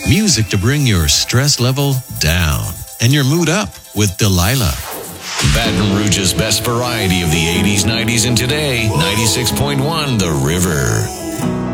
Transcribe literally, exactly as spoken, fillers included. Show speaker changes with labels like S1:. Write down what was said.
S1: Music to bring your stress level down and your mood up with Delilah. Baton Rouge's best variety of the eighties, nineties, and today. ninety-six point one The River.